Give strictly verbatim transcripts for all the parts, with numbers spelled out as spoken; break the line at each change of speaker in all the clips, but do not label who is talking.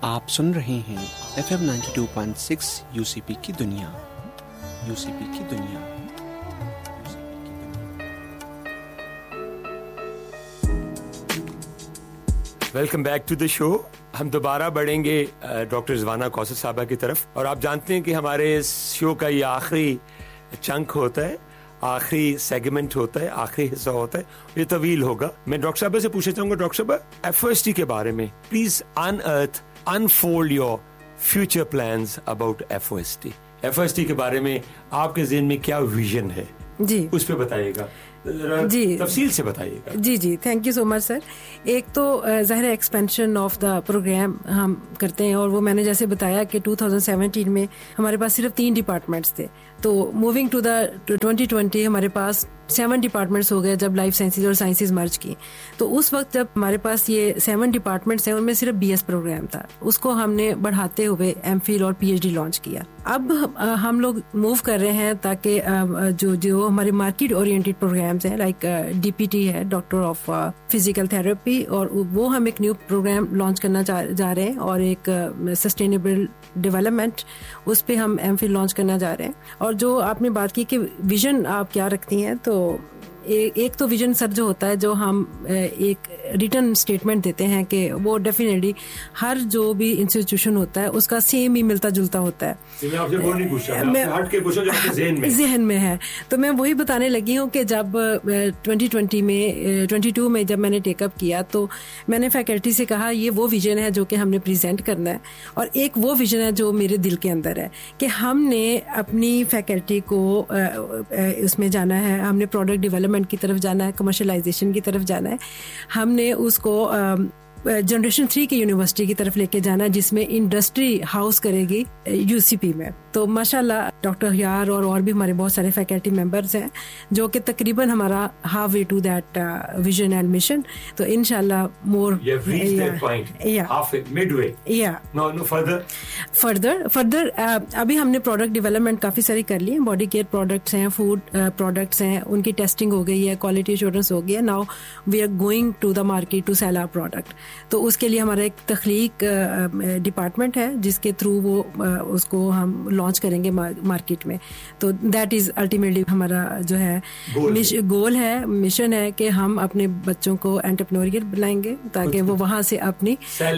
आप सुन रहे हैं F M ninety two point six UCP की दुनिया यूसीपी की दुनिया
welcome back to the show. हम दोबारा बढ़ेंगे डॉक्टर ज़वाना कौसर साहबा की तरफ। और आप जानते हैं कि हमारे इस शो का ये आखिरी चंक होता है, आखिरी सेगमेंट होता है, आखिरी हिस्सा होता है। ये तवील होगा। मैं डॉक्टर साहब से पूछना चाहूंगा, डॉक्टर साहब एफ ओ एस टी के बारे में please unearth unfold your future plans about F O S T. F O S T के बारे में आपके ज़हन में क्या विजन है जी, उस पे बताइएगा जी, तफसील से बताइएगा।
जी जी thank you so much sir. एक तो ज़ाहिर है एक्सपेंशन ऑफ द प्रोग्राम हम करते हैं, और वो मैंने जैसे बताया कि टू थाउजेंड सेवेंटीन में हमारे पास सिर्फ तीन डिपार्टमेंट्स थे, तो moving to the twenty twenty हमारे पास सेवन डिपार्टमेंट्स हो गए जब लाइफ साइंसेज और साइंसेज मर्ज की। तो उस वक्त जब हमारे पास ये सेवन डिपार्टमेंट्स हैं, उनमें सिर्फ बीएस प्रोग्राम था, उसको हमने बढ़ाते हुए एमफिल और पीएचडी लॉन्च किया। अब हम लोग मूव कर रहे हैं ताकि जो जो हमारे मार्केट ओरिएंटेड प्रोग्राम्स हैं, लाइक डीपीटी है, डॉक्टर ऑफ फिजिकल थेरेपी, और वो हम एक न्यू प्रोग्राम लॉन्च करना जा रहे हैं, और एक सस्टेनेबल डेवलपमेंट, उस पे हम एमफिल लॉन्च करना जा रहे हैं। और जो आपने बात की कि विजन आप क्या रखती हैं, तो ए, एक तो विजन सर जो होता है, जो हम एक रिटर्न स्टेटमेंट देते हैं कि वो डेफिनेटली हर जो भी इंस्टीट्यूशन होता है उसका सेम ही मिलता जुलता होता है।
मैं आपसे वो नहीं पूछ रहा, मैं हट के पूछा जो आपके ज़हन में
ज़हन में है। तो मैं वही बताने लगी हूँ कि जब ट्वेंटी ट्वेंटी में ट्वेंटी टू में जब मैंने टेकअप किया, तो मैंने फैकल्टी से कहा ये वो विजन है जो कि हमने प्रेजेंट करना है, और एक वो विजन है जो मेरे दिल के अंदर है कि हमने अपनी फैकल्टी को उसमें जाना है, हमने प्रोडक्ट डेवलपमेंट की तरफ जाना है, कमर्शलाइजेशन की तरफ जाना है, हमने उसको जनरेशन थ्री की यूनिवर्सिटी की तरफ लेके जाना है, जिसमें इंडस्ट्री हाउस करेगी यूसीपी में। तो माशाल्लाह डॉक्टर यार और और भी हमारे बहुत सारे फैकल्टी मेंबर्स हैं जो कि तकरीबन हमारा half way to that vision and mission. तो इंशाल्लाह मोर फर्दर फर्दर अभी हमने प्रोडक्ट डेवलपमेंट काफी सारी कर ली है, बॉडी केयर प्रोडक्ट्स हैं, फूड प्रोडक्ट्स हैं, उनकी टेस्टिंग हो गई है, क्वालिटी एश्योरेंस हो गई है। Now we are going to the market to cell our product. तो उसके लिए हमारा एक तख्लीक डिपार्टमेंट है जिसके थ्रू वो उसको हम लॉन्च करेंगे मार्केट में। तो दैट इज अल्टीमेटली हमारा जो है गोल है, मिशन है कि हम अपने बच्चों को एंटरप्रेन्योरियल बनाएंगे ताकि वो वहां से अपनी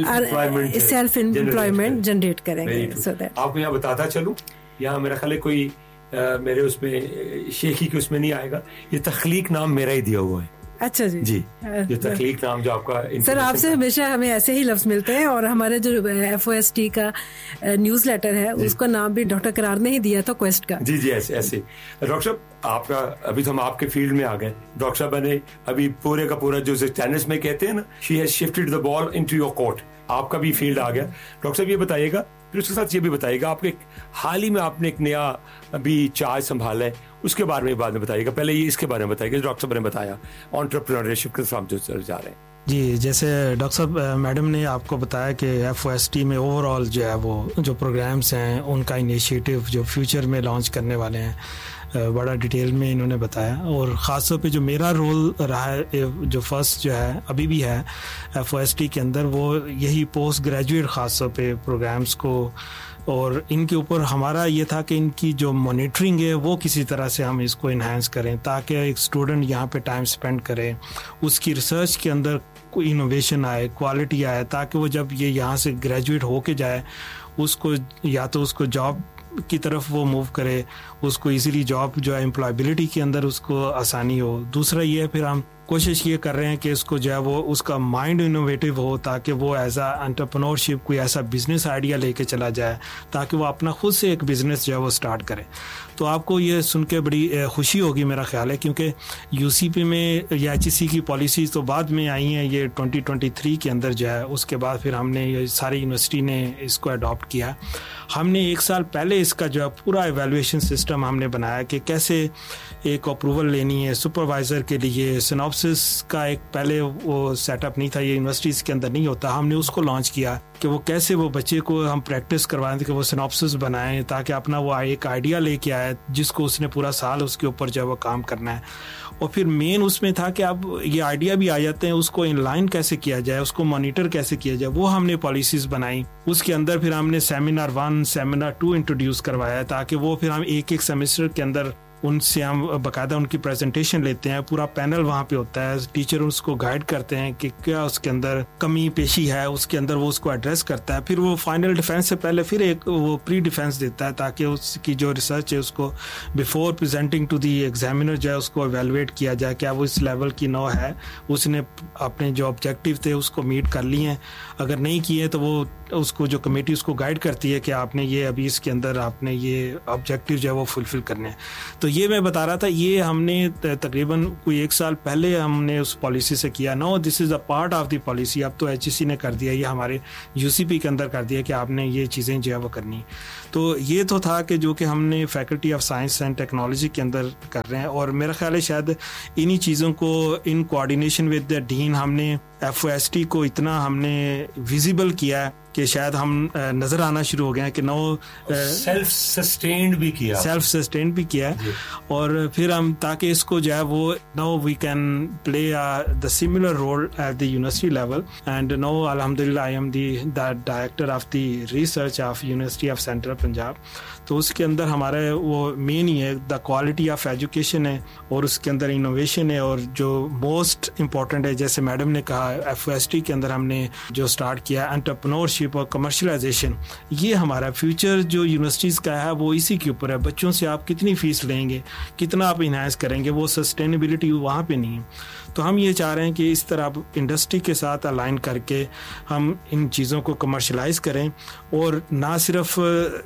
सेल्फ एम्प्लॉयमेंट जनरेट करेंगे। सो दैट
आपको यहाँ बताता चलूं, यहाँ मेरा ख्याल है कोई आ, मेरे उसमें शेखी के उसमें नहीं आएगा, ये तख्लीक नाम मेरा ही दिया हुआ है।
अच्छा जी
जी ये तख्लीक नाम जो आपका
सर, आपसे हमेशा हमें ऐसे ही लफ्ज मिलते हैं, और हमारे जो एफ ओ एस टी का न्यूज़ लेटर है उसका नाम भी डॉक्टर करार ने ही दिया था, क्वेस्ट का।
जी जी ऐसे ऐसे डॉक्टर साहब आपका, अभी तो हम आपके फील्ड में आ गए। डॉक्टर साहब ने अभी पूरे का पूरा जो टेनिस में कहते हैं ना, she has shifted the ball into your court, आपका भी फील्ड आ गया। डॉक्टर साहब ये बताइएगा, फिर उसके साथ ये भी बताइएगा, आपके हाल ही में आपने एक नया अभी चार्ज संभाला है, उसके बारे में बाद में बताइएगा। पहले ये इसके बारे में बताइएगा, डॉक्टर साहब ने बताया एंटरप्रेन्योरशिप के साथ जो जा रहे हैं।
जी, जैसे डॉक्टर साहब मैडम ने आपको बताया कि एफ ओ एस टी में ओवरऑल जो है वो जो प्रोग्राम्स हैं उनका इनिशिएटिव जो फ्यूचर में लॉन्च करने वाले हैं बड़ा डिटेल में इन्होंने बताया। और ख़ास तौर पे जो मेरा रोल रहा है, जो फर्स्ट जो है अभी भी है एफ ओ एस टी के अंदर, वो यही पोस्ट ग्रेजुएट ख़ास तौर पे प्रोग्राम्स को, और इनके ऊपर हमारा ये था कि इनकी जो मॉनिटरिंग है वो किसी तरह से हम इसको इन्हांस करें ताकि एक स्टूडेंट यहाँ पे टाइम स्पेंड करे, उसकी रिसर्च के अंदर कोई इनोवेशन आए, क्वालिटी आए, ताकि वो जब ये यहाँ से ग्रेजुएट होके जाए उसको या तो उसको जॉब की तरफ वो मूव करे, उसको इजीली जॉब जो है एम्प्लॉयबिलिटी के अंदर उसको आसानी हो। दूसरा ये फिर हम कोशिश ये कर रहे हैं कि इसको जो है वो उसका माइंड इनोवेटिव हो ताकि वो एज आ एंटरप्रेन्योरशिप कोई ऐसा बिजनेस आइडिया लेके चला जाए ताकि वो अपना खुद से एक बिजनेस जो है वो स्टार्ट करे। तो आपको ये सुन के बड़ी खुशी होगी मेरा ख्याल है, क्योंकि यूसीपी में या एच ई सी की पॉलिसीज़ तो बाद में आई हैं, ये ट्वेंटी ट्वेंटी थ्री के अंदर जो है उसके बाद फिर हमने ये सारी यूनिवर्सिटी ने इसको अडॉप्ट किया। हमने एक साल पहले इसका जो है पूरा एवेल्युएशन सिस्टम हमने बनाया कि कैसे एक अप्रूवल लेनी है सुपरवाइज़र के लिए। सिनॉप्सिस का एक पहले वो सेटअप नहीं था, ये यूनिवर्सिटीज़ के अंदर नहीं होता, हमने उसको लॉन्च किया कि वो कैसे वो बच्चे को हम प्रैक्टिस करवाएं कि वो सिनॉप्सिस बनाएं ताकि अपना वो एक आइडिया लेके आए जिसको उसने पूरा साल उसके ऊपर जो है वो काम करना है। और फिर मेन उसमें था कि अब ये आइडिया भी आ जाते हैं उसको इनलाइन कैसे किया जाए, उसको मॉनिटर कैसे किया जाए, वो हमने पॉलिसीज बनाई। उसके अंदर फिर हमने seminar one seminar to introduce करवाया ताकि वो फिर हम एक एक सेमेस्टर के अंदर उनसे हम बाकायदा उनकी प्रेजेंटेशन लेते हैं, पूरा पैनल वहाँ पे होता है, टीचर उसको गाइड करते हैं कि क्या उसके अंदर कमी पेशी है, उसके अंदर वो उसको एड्रेस करता है। फिर वो फाइनल डिफेंस से पहले फिर एक वो प्री डिफेंस देता है ताकि उसकी जो रिसर्च है उसको before presenting to the examiner जो है उसको एवेलुएट किया जाए, क्या वो इस लेवल की नो है, उसने अपने जो ऑब्जेक्टिव थे उसको मीट कर लिए हैं, अगर नहीं किए तो वो उसको जो कमेटी उसको गाइड करती है कि आपने ये अभी इसके अंदर आपने ये ऑब्जेक्टिव जो है वो फुलफिल करने हैं। तो ये मैं बता रहा था, ये हमने तकरीबन कोई एक साल पहले हमने उस पॉलिसी से किया। No this is a part of the policy, अब तो एचईसी ने कर दिया, ये हमारे यूसीपी के अंदर कर दिया कि आपने ये चीज़ें जो है वो करनी। तो ये तो था कि जो कि हमने faculty of science and technology के अंदर कर रहे हैं, और मेरा ख्याल है शायद इन्हीं चीज़ों को in coordination with the dean हमने एफ ओ एस टी को इतना हमने विजिबल किया है कि शायद हम नजर आना शुरू हो गए हैं कि नो
सेल्फ सस्टेन्ड भी किया
सेल्फ सस्टेन्ड भी किया है। और फिर हम ताकि इसको जो है वो no we can play the similar role at the university level. And no अल्हम्दुलिल्लाह I am the director of the research of university of central Punjab. तो उसके अंदर हमारा वो मेन ही है द क्वालिटी ऑफ एजुकेशन है, और उसके अंदर इनोवेशन है, और जो मोस्ट इम्पॉर्टेंट है जैसे मैडम ने कहा एफ ओ एस टी के अंदर हमने जो स्टार्ट किया एंटरप्रेन्योरशिप और कमर्शलाइजेशन, ये हमारा फ्यूचर जो यूनिवर्सिटीज़ का है वो इसी के ऊपर है। बच्चों से आप कितनी फ़ीस लेंगे, कितना आप इन्हांस करेंगे, वो सस्टेनेबिलिटी वहाँ पे नहीं है। तो हम ये चाह रहे हैं कि इस तरह इंडस्ट्री के साथ अलाइन करके हम इन चीज़ों को कमर्शलाइज करें, और ना सिर्फ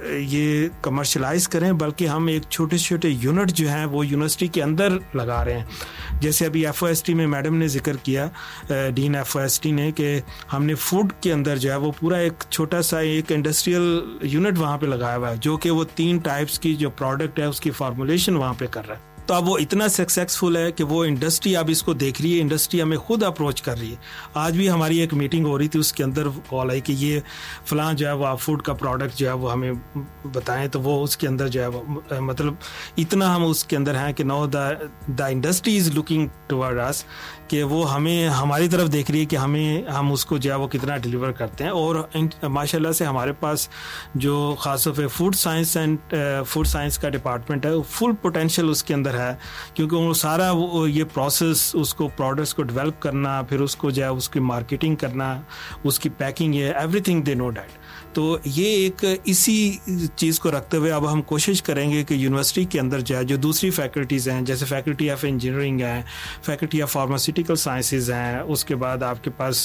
ये कमर्शलाइज करें बल्कि हम एक छोटे छोटे यूनिट जो हैं वो यूनिवर्सिटी के अंदर लगा रहे हैं। जैसे अभी एफ ओ एस टी में मैडम ने जिक्र किया, dean F O S T ने, कि हमने फूड के अंदर जो है वो पूरा एक छोटा सा एक इंडस्ट्रियल यूनिट वहाँ पे लगाया हुआ है, जो कि वो तीन टाइप्स की जो प्रोडक्ट है उसकी फार्मूलेशन वहाँ पे कर रहा है। तो अब वो इतना सक्सेसफुल है कि वो इंडस्ट्री अब इसको देख रही है, इंडस्ट्री हमें खुद अप्रोच कर रही है। आज भी हमारी एक मीटिंग हो रही थी, उसके अंदर कॉल आई कि ये फलां जो है वो आप फूड का प्रोडक्ट जो है वो हमें बताएं, तो वो उसके अंदर जो है वो मतलब इतना हम उसके अंदर हैं कि know the the industry is looking toward अस, कि वो हमें हमारी तरफ देख रही है कि हमें हम उसको जो है वो कितना डिलीवर करते हैं। और माशाल्लाह से हमारे पास जो ख़ास तौर पे food science and food science का डिपार्टमेंट है, फुल पोटेंशियल उसके अंदर है, क्योंकि वो सारा वो ये प्रोसेस उसको प्रोडक्ट्स को डेवलप करना, फिर उसको जो है उसकी मार्केटिंग करना, उसकी पैकिंग, ये एवरीथिंग दे नो डैट। तो ये एक इसी चीज़ को रखते हुए अब हम कोशिश करेंगे कि यूनिवर्सिटी के अंदर जो है जो दूसरी फैकल्टीज़ हैं, जैसे फैकल्टी ऑफ इंजीनियरिंग है, फैकल्टी ऑफ फार्मास्यूटिकल साइंसेज हैं, उसके बाद आपके पास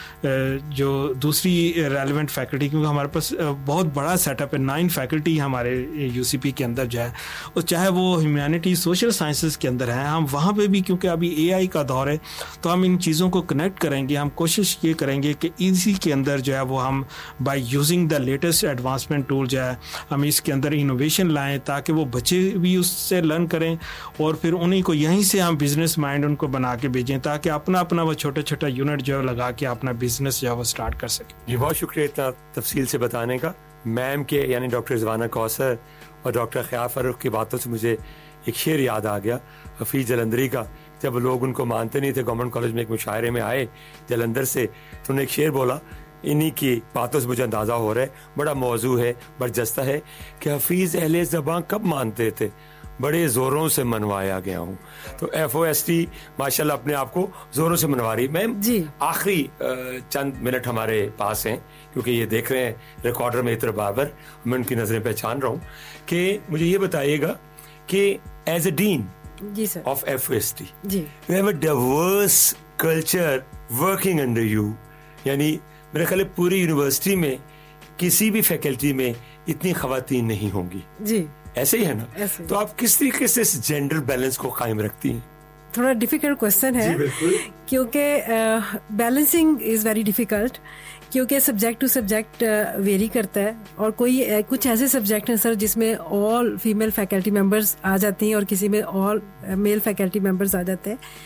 जो दूसरी रेलिवेंट फैकल्टी, क्योंकि हमारे पास बहुत बड़ा सेटअप है, नाइन फैकल्टी हमारे यूसीपी के अंदर जो है, और चाहे वो ह्यूमैनिटी सोशल साइंसेज के अंदर हैं, हम वहाँ पे भी, क्योंकि अभी एआई का दौर है, तो हम इन चीज़ों को कनेक्ट करेंगे। हम कोशिश ये करेंगे कि इसी के अंदर जो है वो हम by using the latest advancement tool जो है हम इसके अंदर इनोवेशन लाएं, ताकि वो बच्चे भी उससे लर्न करें, और फिर उन्हीं को यहीं से हम बिजनेस माइंड उनको बना के भेजें, ताकि अपना अपना वो छोटा छोटा यूनिट जो है लगा के अपना बिजनेस जो है वो स्टार्ट कर सके।
जी बहुत शुक्रिया इतना तफसील से बताने का। मैम के यानी डॉक्टर रिजवाना कौसर और डॉक्टर ख्याल फारूक की बातों से मुझे एक शेर याद आ गया हफीज जलंधरी का। जब लोग उनको मानते नहीं थे, गवर्नमेंट कॉलेज में एक मुशायरे में आए जलंधर से, तो उन्होंने एक शेर बोला, इन्हीं की बातों से मुझे अंदाजा हो रहा है, बड़ा मौजू है, बरजस्ता है, कि हफीज अहले ज़बां कब मानते थे, बड़े जोरों से मनवाया गया हूँ। तो एफ ओ एस टी माशाल्लाह अपने आप को जोरों से मनवा रही। मैम आखिरी चंद मिनट हमारे पास हैं, क्योंकि ये देख रहे हैं रिकॉर्डर में इतर बाबर, मैं उनकी नजरें पहचान रहा हूँ, कि मुझे ये बताइएगा कि as a dean of F O S T U have a diverse culture working under you, यानी मेरे ख्याल पूरी यूनिवर्सिटी में किसी भी फैकल्टी में इतनी खवातीन नहीं होंगी जी, ऐसे ही है ना? ऐसे। तो आप किस तरीके से इस जेंडर बैलेंस को कायम रखती हैं?
थोड़ा डिफिकल्ट क्वेश्चन है, क्योंकि बैलेंसिंग इज वेरी डिफिकल्ट, क्योंकि सब्जेक्ट टू सब्जेक्ट वेरी करता है, और कोई uh, कुछ ऐसे सब्जेक्ट हैं सर जिसमें ऑल फीमेल फैकल्टी मेंबर्स आ जाती हैं और किसी में ऑल मेल फैकल्टी मेंबर्स आ जाते हैं।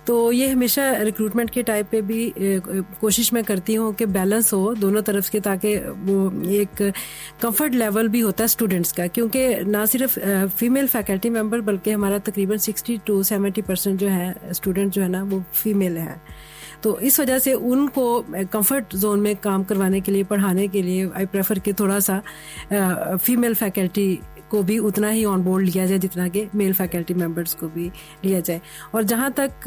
तो ये हमेशा रिक्रूटमेंट के टाइप पे भी कोशिश मैं करती हूँ कि बैलेंस हो दोनों तरफ के, ताकि वो एक कंफर्ट लेवल भी होता है स्टूडेंट्स का, क्योंकि ना सिर्फ फीमेल फैकल्टी मेंबर बल्कि हमारा तकरीबन सिक्सटी टू सेवेंटी परसेंट जो है स्टूडेंट जो है ना वो फीमेल हैं। तो इस वजह से उनको कंफर्ट जोन में काम करवाने के लिए, पढ़ाने के लिए आई प्रेफर कि थोड़ा सा फीमेल फैकल्टी को भी उतना ही ऑन बोर्ड लिया जाए जितना कि मेल फैकल्टी मेंबर्स को भी लिया जाए। और जहाँ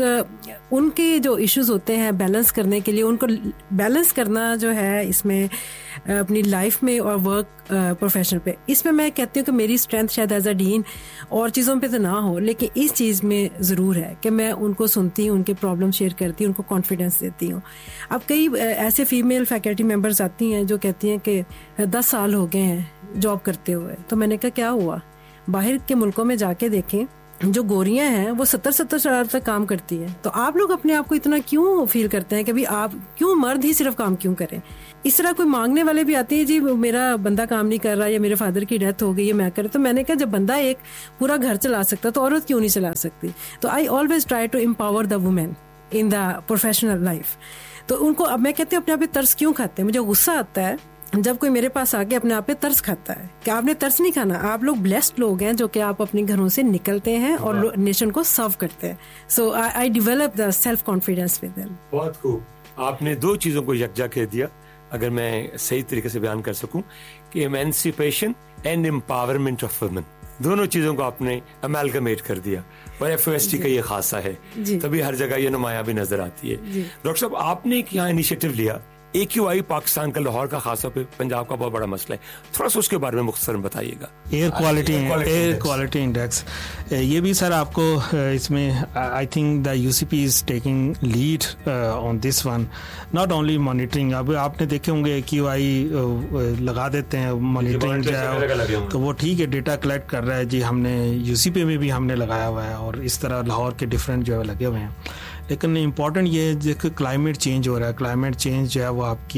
तक उनके जो इश्यूज होते हैं बैलेंस करने के लिए, उनको बैलेंस करना जो है इसमें अपनी लाइफ में और वर्क प्रोफेशन पे, इसमें मैं कहती हूँ कि मेरी स्ट्रेंथ शायद एज अ डीन और चीज़ों पे तो ना हो, लेकिन इस चीज़ में ज़रूर है कि मैं उनको सुनती हूँ, उनके प्रॉब्लम शेयर करती हूँ, उनको कॉन्फिडेंस देती हूँ। अब कई ऐसे फीमेल फैकल्टी मेंबर्स आती हैं जो कहती हैं कि दस साल हो गए हैं जॉब करते हुए। तो मैंने कहा क्या हुआ, बाहर के मुल्कों में जाके देखें, जो गोरियां हैं वो सत्तर सत्तर साल तक काम करती हैं। तो आप लोग अपने आप को इतना क्यों फील करते हैं कि भाई आप क्यों मर्द ही सिर्फ काम क्यों करें। इस तरह कोई मांगने वाले भी आते हैं, जी मेरा बंदा काम नहीं कर रहा या मेरे फादर की डेथ हो गई है, मैं करे। तो मैंने कहा जब बंदा एक पूरा घर चला सकता तो औरत क्यों नहीं चला सकती। तो I always try to empower the women in the professional life. तो उनको अब मैं कहती हूँ अपने आप पे तरस क्यों खाते हैं। मुझे गुस्सा आता है जब कोई मेरे पास आके अपने आप पे तरस खाता है कि आपने तरस नहीं खाना, आप लोग ब्लेस्ड लोग हैं जो कि आप अपने घरों से निकलते हैं और नेशन को सर्व करते हैं। सो I develop the self confidence with them.
बहुत खूब, आपने दो चीजों को यकजा कह दिया, अगर मैं सही तरीके से बयान कर सकूं, कि emancipation and empowerment of women, दोनों चीजों को आपने अमेलगमेट कर दिया। और एफ ओ एस टी का ये खासा है, तभी हर जगह ये नुमाया भी नजर आती है। डॉक्टर साहब, आपने एक यहाँ इनिशिएटिव लिया, ए क्यू आई पाकिस्तान का, लाहौर का, खासतौर पे पंजाब का बहुत बड़ा मसला है, थोड़ा सा उसके बारे में मुख्तसर बताइएगा।
Air quality air quality index, ये भी सर आपको इसमें I think the UCP is taking lead on this one, not only monitoring. अब आपने देखे होंगे ए क्यू आई लगा देते हैं मॉनिटरिंग जो है, तो वो ठीक है डेटा कलेक्ट कर रहा है जी, हमने यूसीपी में भी हमने लगाया हुआ है और इस तरह लाहौर के डिफरेंट जो है लगे हुए हैं। लेकिन इम्पॉर्टेंट ये है कि क्लाइमेट चेंज हो रहा है, क्लाइमेट चेंज जो है वो आपकी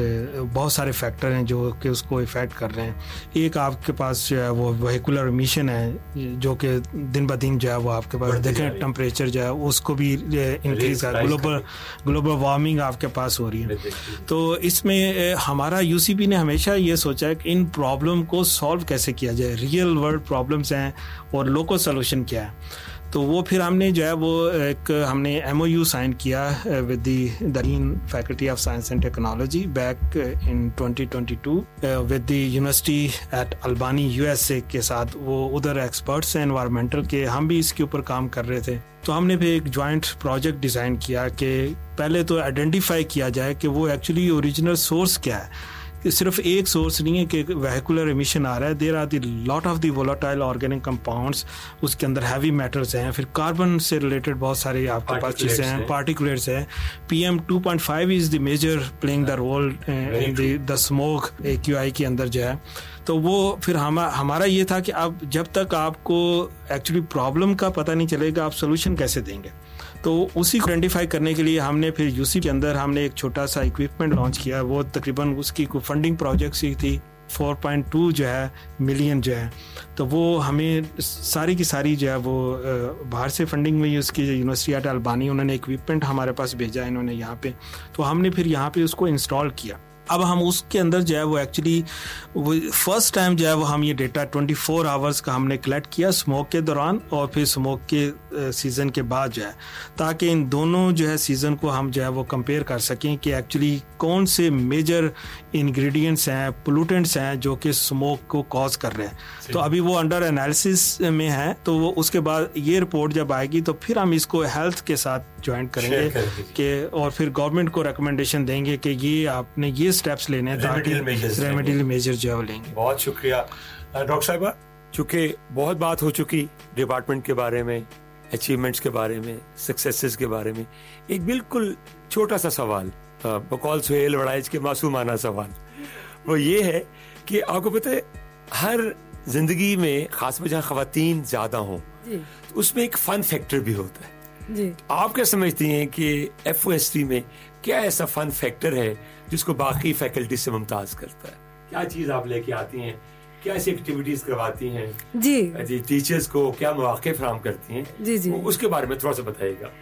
बहुत सारे फैक्टर हैं जो कि उसको इफेक्ट कर रहे हैं। एक आपके पास जो है वो वेहिकुलर एमिशन है जो कि दिन ब दिन जो है वो आपके पास देखें टेम्परेचर जो है उसको भी इंक्रीज कर, ग्लोबल ग्लोबल वार्मिंग आपके पास हो रही है। तो इसमें हमारा यूसीपी ने हमेशा ये सोचा है कि इन प्रॉब्लम को सॉल्व कैसे किया जाए, रियल वर्ल्ड प्रॉब्लम्स हैं और लोकल सोल्यूशन क्या है। तो वो फिर हमने जो है वो एक हमने एमओयू साइन किया with the dean faculty of science and technology back in twenty twenty two with the university eight Albany USA के साथ। वो उधर एक्सपर्ट्स हैं एनवायरमेंटल के, हम भी इसके ऊपर काम कर रहे थे। तो हमने फिर एक जॉइंट प्रोजेक्ट डिज़ाइन किया कि पहले तो आइडेंटिफाई किया जाए कि वो एक्चुअली ओरिजिनल सोर्स क्या है, कि सिर्फ एक सोर्स नहीं है कि वेहिकुलर एमिशन आ रहा है, there are the lot of the volatile organic compounds, उसके अंदर हैवी मेटल्स हैं, फिर कार्बन से रिलेटेड बहुत सारे आपके पास चीज़ें हैं, पार्टिकुलेट्स हैं, PM two point five is the major playing the role in the the smoke AQI के अंदर जो है। तो वो फिर हम हमारा ये था कि अब जब तक आपको एक्चुअली प्रॉब्लम का पता नहीं चलेगा आप सोल्यूशन कैसे देंगे। तो उसी को आइडेंटिफाई करने के लिए हमने फिर यूसी के अंदर हमने एक छोटा सा इक्विपमेंट लॉन्च किया। वो तकरीबन उसकी फंडिंग प्रोजेक्ट सी थी फोर पॉइंट टू जो है मिलियन जो है। तो वो हमें सारी की सारी जो है वो बाहर से फंडिंग हुई, उसकी यूनिवर्सिटी एट अल्बानी उन्होंने इक्विपमेंट हमारे पास भेजा इन्होंने यहाँ पे, तो हमने फिर यहाँ पे उसको इंस्टॉल किया। अब हम उसके अंदर जो है वो एक्चुअली वो फर्स्ट टाइम जो है वो हम ये डेटा ट्वेंटी फोर आवर्स का हमने कलेक्ट किया स्मोक के दौरान और फिर स्मोक के सीज़न के बाद जो है, ताकि इन दोनों जो है सीज़न को हम जो है वो कंपेयर कर सकें कि एक्चुअली कौन से मेजर इंग्रेडिएंट्स हैं, पोल्यूटेंट्स हैं जो कि स्मोक को कॉज कर रहे हैं। तो अभी वो अंडर एनालिसिस में है, तो वो उसके बाद ये रिपोर्ट जब आएगी तो फिर हम इसको हेल्थ के साथ ज्वाइंट करेंगे कि और फिर गवर्नमेंट को रिकमेंडेशन देंगे कि ये आपने ये स्टेप्स लेने हैं ताकि रेमेडियल मेजर जो है लेंगे।
बहुत शुक्रिया डॉक्टर साहिबा, चूंकि बहुत बात हो चुकी डिपार्टमेंट के बारे में, अचीवमेंट्स के बारे में, सक्सेसेस के बारे में, एक बिल्कुल छोटा सा सवाल, बकौल सुहेल वड़ाइज के मासूमाना सवाल, वो ये है कि आपको पता है हर जिंदगी में खास में जहाँ खवातीन ज्यादा हों तो उसमें एक फन फैक्टर भी होता है जी। आप क्या समझती हैं कि एफ ओ एस टी में क्या ऐसा फन फैक्टर है जिसको बाकी फैकल्टी से मुमताज करता है? क्या चीज आप लेके आती हैं, क्या ऐसी एक्टिविटीज करवाती हैं
जी
जी टीचर्स को, क्या मौके फराहम करती हैं
जी जी
उसके बारे में थोड़ा सा बताइएगा।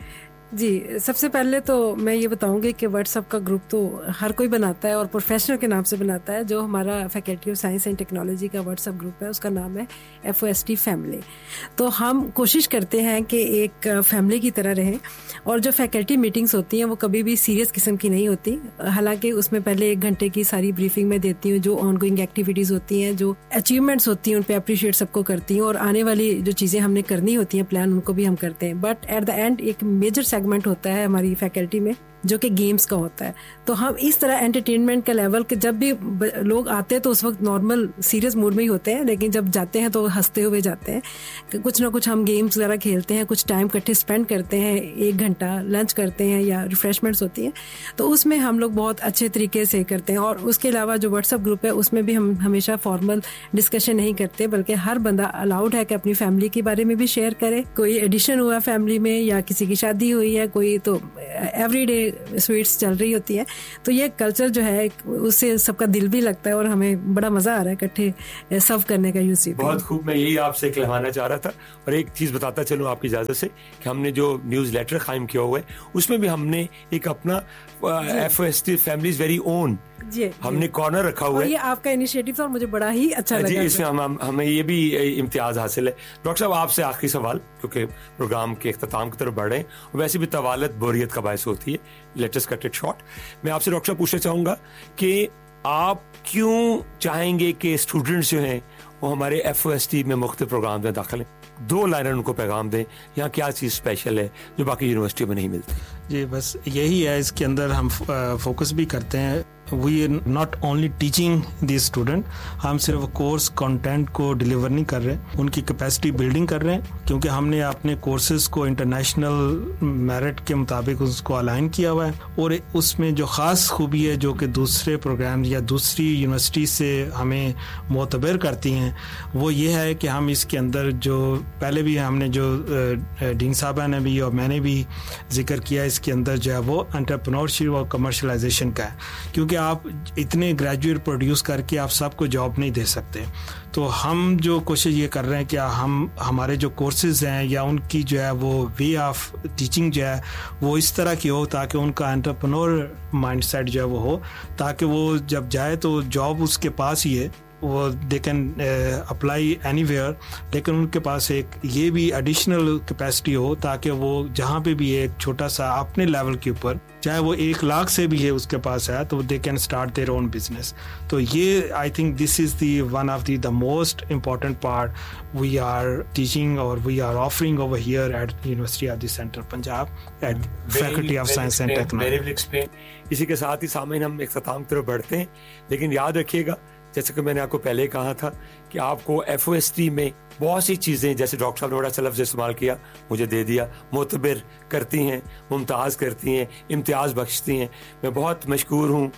जी, सबसे पहले तो मैं ये बताऊंगी कि व्हाट्सएप का ग्रुप तो हर कोई बनाता है और प्रोफेशनल के नाम से बनाता है। जो हमारा faculty of science and technology का व्हाट्सएप ग्रुप है उसका नाम है F O S T family. तो हम कोशिश करते हैं कि एक फैमिली की तरह रहें, और जो फैकल्टी मीटिंग्स होती हैं वो कभी भी सीरियस किस्म की नहीं होती। हालांकि उसमें पहले एक घंटे की सारी ब्रीफिंग मैं देती हूँ, जो ऑन गोइंग एक्टिविटीज़ होती हैं, जो अचीवमेंट्स होती हैं, उन पर अप्रिशिएट सबको करती हूँ, और आने वाली जो चीज़ें हमने करनी होती हैं प्लान, उनको भी हम करते हैं। बट एट द एंड एक मेजर सेगमेंट होता है हमारी फैकल्टी में जो कि गेम्स का होता है। तो हम इस तरह एंटरटेनमेंट का लेवल कि जब भी लोग आते हैं तो उस वक्त नॉर्मल सीरियस मूड में ही होते हैं, लेकिन जब जाते हैं तो हंसते हुए जाते हैं। कुछ ना कुछ हम गेम्स वगैरह खेलते हैं, कुछ टाइम इकट्ठे स्पेंड करते हैं, एक घंटा लंच करते हैं या रिफ्रेशमेंट्स होती हैं, तो उसमें हम लोग बहुत अच्छे तरीके से करते हैं। और उसके अलावा जो व्हाट्सएप ग्रुप है उसमें भी हम हमेशा फॉर्मल डिस्कशन नहीं करते, बल्कि हर बंदा अलाउड है कि अपनी फैमिली के बारे में भी शेयर करे। कोई एडिशन हुआ फैमिली में या किसी की शादी हुई है, कोई तो एवरीडे स्वीट्स चल रही होती है। तो ये कल्चर जो है उससे सबका दिल भी लगता है और हमें बड़ा मजा आ रहा है इकट्ठे सर्व करने का। यूसी
बहुत खूब, मैं यही आपसे कहवाना चाह रहा था। और एक चीज बताता चलूं आपकी इजाजत से कि हमने जो न्यूज लेटर कायम किया हुआ है उसमें भी हमने एक अपना F O S T families very own
जी,
हमने कॉर्नर रखा हुआ है।
ये आपका इनिशिएटिव था और मुझे बड़ा ही अच्छा लगा।
जी, इसमें हम, हम हमें ये भी इम्तियाज हासिल है। डॉक्टर साहब, आपसे आखिरी सवाल, क्योंकि प्रोग्राम के इख्तिताम की तरफ बढ़ रहे हैं और वैसे भी तवालत बोरियत का बायस होती है, let us cut it short. मैं आपसे डॉक्टर साहब पूछना चाहूंगा कि आप क्यों चाहेंगे कि स्टूडेंट्स जो हैं वो हमारे एफ ओ एस टी में मुख्तलिफ प्रोग्राम में दाखिल हैं? दो लाइनर उनको पैगाम दें, यहाँ क्या चीज़ स्पेशल है जो बाकी यूनिवर्सिटी में नहीं मिलती?
जी, बस यही है। इसके अंदर हम फोकस भी करते हैं, we are not only teaching the student, हम सिर्फ कोर्स कंटेंट को डिलीवर नहीं कर रहे, उनकी कैपेसिटी बिल्डिंग कर रहे हैं, क्योंकि हमने अपने कोर्सेज को इंटरनेशनल मेरिट के मुताबिक उसको अलाइन किया हुआ है। और उसमें जो ख़ास खूबी है जो कि दूसरे प्रोग्राम या दूसरी यूनिवर्सिटी से हमें मोतबर करती हैं, वो ये है कि हम इसके अंदर जो पहले भी हमने जो डीन साहबा ने भी और मैंने भी जिक्र किया, इसके अंदर जो है वो एंटरप्रेन्योरशिप और कमर्शलाइजेशन का है, क्योंकि आप इतने ग्रेजुएट प्रोड्यूस करके आप सबको जॉब नहीं दे सकते। तो हम जो कोशिश ये कर रहे हैं कि हम हमारे जो कोर्सेज हैं या उनकी जो है वो वे ऑफ टीचिंग जो है वो इस तरह की हो ताकि उनका एंटरप्रेन्योर माइंडसेट जो है वो हो, ताकि वो जब जाए तो जॉब उसके पास ही है, वो दे कैन अप्लाई एनीवेयर, लेकिन उनके पास एक ये भी एडिशनल कैपेसिटी हो ताकि वो जहाँ पे भी एक छोटा सा अपने लेवल के ऊपर, चाहे वो एक लाख से भी है उसके पास है, तो they can start their own business. तो ये I think this is the one of the the most important part we are teaching और we are offering over here eight university of the central Punjab eight faculty of science and technology.
इसी के साथ ही सामने हम इख्तिताम की तरफ बढ़ते हैं, लेकिन याद रखिएगा जैसे कि मैंने आपको पहले कहा था कि आपको एफ ओ एस टी में बहुत सी चीज़ें, जैसे डॉक्टर साहब ने बड़ा अच्छा लफ्ज़ इस्तेमाल किया, मुझे दे दिया, मोतबर करती हैं, मुमताज़ करती हैं, इम्तियाज़ बख्शती हैं। मैं बहुत मशकूर हूँ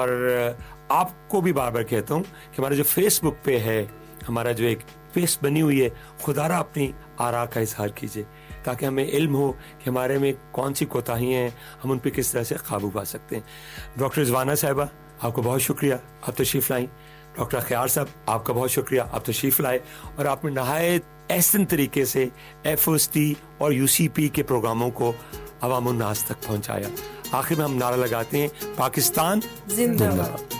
और आपको भी बार बार कहता हूँ कि हमारा जो फेसबुक पे है, हमारा जो एक पेज बनी हुई है, खुदारा अपनी आरा का इजहार कीजिए ताकि हमें इल्म हो कि हमारे में कौन सी कोताहियाँ हैं, हम उन पर किस तरह से काबू पा सकते हैं। डॉक्टर रिजवाना साहिबा, आपको बहुत शुक्रिया, आप तशरीफ़ लाई। डॉक्टर ख़ियार साहब, आपका बहुत शुक्रिया, आप तशरीफ़ लाए और आपने नहायत एहसन तरीके से एफ ओ एस टी और यू सी पी के प्रोग्रामों को अवामुन्नास तक पहुँचाया। आखिर में हम नारा लगाते हैं, पाकिस्तान
जिंदाबाद।